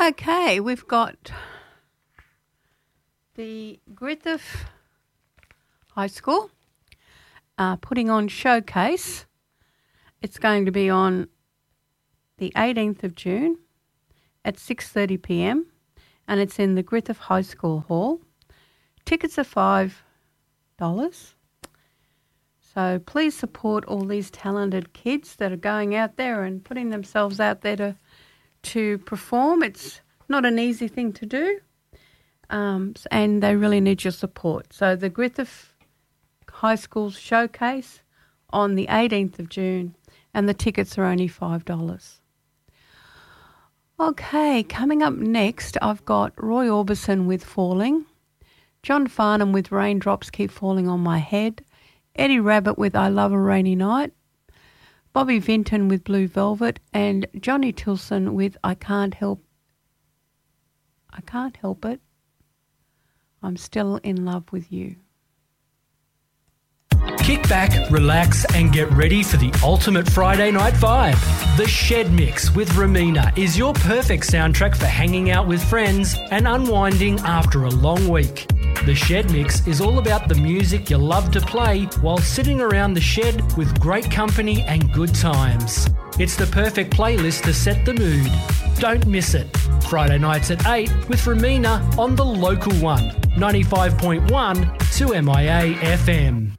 Okay, we've got the Griffith High School putting on Showcase. It's going to be on the 18th of June at 6:30 p.m. and it's in the Griffith High School Hall. Tickets are $5. So please support all these talented kids that are going out there and putting themselves out there to perform. It's not an easy thing to do, and they really need your support. So the Griffith High School Showcase on the 18th of June, and the tickets are only $5. Okay, coming up next, I've got Roy Orbison with Falling, John Farnham with Raindrops Keep Falling on My Head, Eddie Rabbit with I Love a Rainy Night, Bobby Vinton with Blue Velvet, and Johnny Tilson with I Can't Help It, I'm Still in Love with You. Kick back, relax, and get ready for the ultimate Friday night vibe. The Shed Mix with Ramina is your perfect soundtrack for hanging out with friends and unwinding after a long week. The Shed Mix is all about the music you love to play while sitting around the shed with great company and good times. It's the perfect playlist to set the mood. Don't miss it. Friday nights at 8 with Ramina on the local one, 95.1 2MIA FM.